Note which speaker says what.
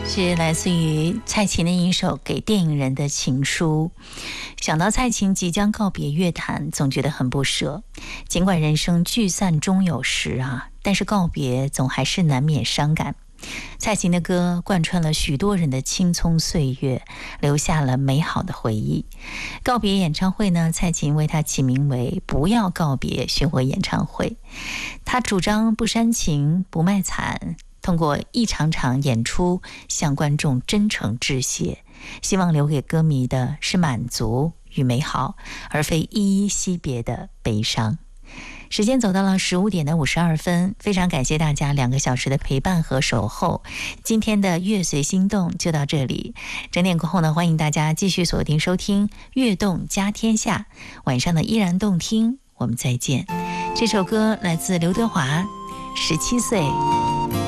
Speaker 1: 是来自于蔡琴的一首给电影人的情书。想到蔡琴即将告别乐坛，总觉得很不舍。尽管人生聚散终有时啊，但是告别总还是难免伤感。蔡琴的歌贯穿了许多人的青葱岁月，留下了美好的回忆。告别演唱会呢，蔡琴为它起名为不要告别巡回演唱会。他主张不煽情不卖惨，通过一场场演出向观众真诚致谢，希望留给歌迷的是满足与美好，而非依依惜别的悲伤。时间走到了15点的52分，非常感谢大家2个小时的陪伴和守候。今天的乐随心动就到这里，整点过后呢，欢迎大家继续锁定收听乐动家天下，晚上的依然动听，我们再见。这首歌来自刘德华，17岁。